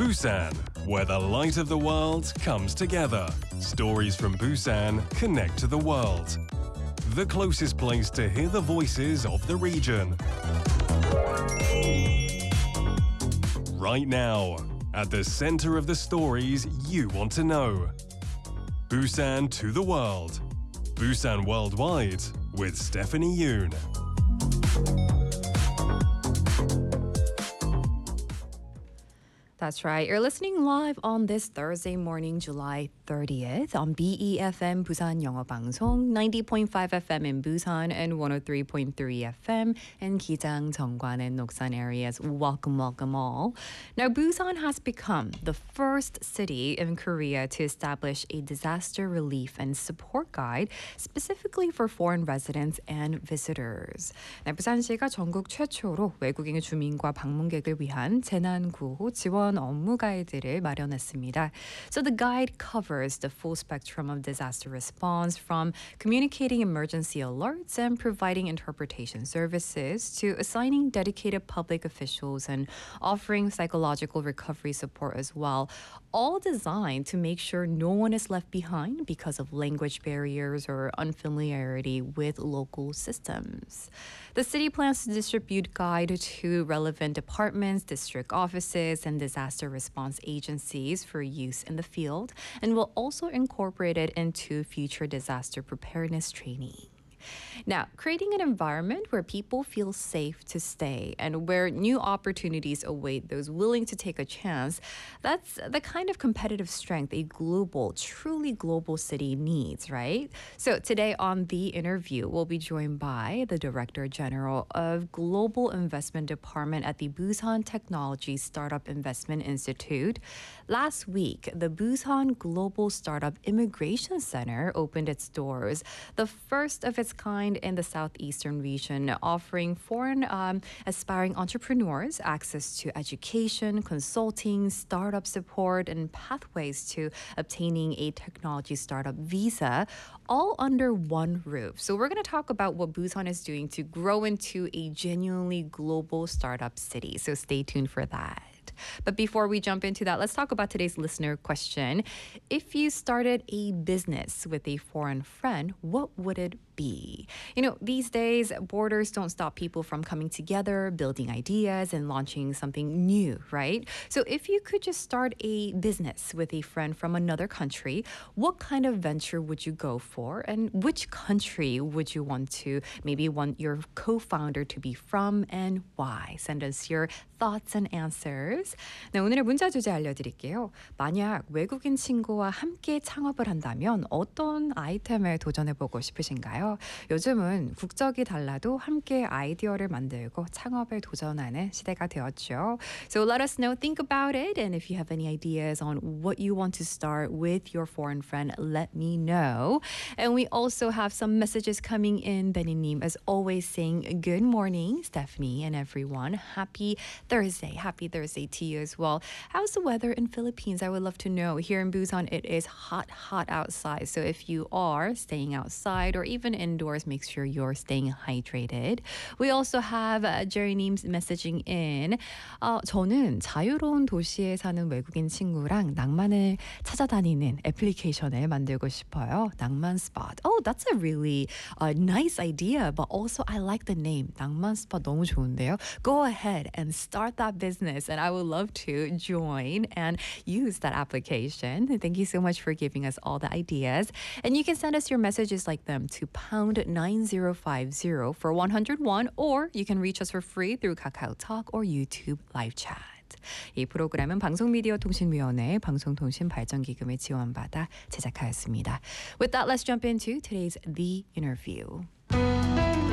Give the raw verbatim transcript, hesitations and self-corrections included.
Busan, where the light of the world comes together. Stories from Busan connect to the world. The closest place to hear the voices of the region. Right now, at the center of the stories you want to know. Busan to the world. Busan Worldwide with Stephanie Yoon. That's right. You're listening live on this Thursday morning, July thirtieth on B E F M Busan 영어 방송 ninety point five F M in Busan and one oh three point three F M in Gijang, Jeongwan, and Noksan areas. Welcome, welcome all. Now, Busan has become the first city in Korea to establish a disaster relief and support guide specifically for foreign residents and visitors. 네, 부산시가 전국 최초로 외국인 주민과 방문객을 위한 재난구호 지원 업무 가이드를 마련했습니다. So the guide covers the full spectrum of disaster response from communicating emergency alerts and providing interpretation services to assigning dedicated public officials and offering psychological recovery support as well, all designed to make sure no one is left behind because of language barriers or unfamiliarity with local systems. The city plans to distribute guide to relevant departments, district offices, and disaster response agencies for use in the field, and will also incorporate it into future disaster preparedness training. Now, creating an environment where people feel safe to stay and where new opportunities await those willing to take a chance, that's the kind of competitive strength a global, truly global city needs, right? So today on The Interview, we'll be joined by the Director General of Global Investment Department at the Busan Technology Startup Investment Institute. Last week, the Busan Global Startup Immigration Center opened its doors, the first of its kind in the southeastern region, offering foreign um, aspiring entrepreneurs access to education, consulting, startup support, and pathways to obtaining a technology startup visa, all under one roof. So we're going to talk about what Busan is doing to grow into a genuinely global startup city. So stay tuned for that. But before we jump into that, let's talk about today's listener question. If you started a business with a foreign friend, what would it be? You know, these days, borders don't stop people from coming together, building ideas, and launching something new, right? So if you could just start a business with a friend from another country, what kind of venture would you go for? And which country would you want to maybe want your co-founder to be from and why? Send us your thoughts and answers. 네, 오늘의 문자 주제 알려드릴게요. 만약 외국인 친구와 함께 창업을 한다면 어떤 아이템에 도전해보고 싶으신가요? 요즘은 국적이 달라도 함께 아이디어를 만들고 창업에 도전하는 시대가 되었죠. So let us know, think about it, and if you have any ideas on what you want to start with your foreign friend, let me know. And we also have some messages coming in. Beninim, as always, saying good morning, Stephanie and everyone. Happy Thursday. Happy Thursday to you as well. How's the weather in Philippines? I would love to know. Here in Busan, it is hot, hot outside. So if you are staying outside or even indoors, make sure you're staying hydrated. We also have uh, Jerry Neems messaging in. 어, 저는 자유로운 도시에 사는 외국인 친구랑 낭만을 찾아다니는 애플리케이션을 만들고 싶어요. 낭만 스팟. Oh, that's a really uh, nice idea, but also I like the name. 낭만 스팟 너무 좋은데요. Go ahead and start that business, and I would love to join and use that application. Thank you so much for giving us all the ideas. And you can send us your messages like them to pound nine zero five zero for one hundred one, or you can reach us for free through KakaoTalk or YouTube live chat. 이 프로그램은 방송미디어통신위원회 방송통신발전기금을 지원받아 제작하였습니다. With that, let's jump into today's The Interview.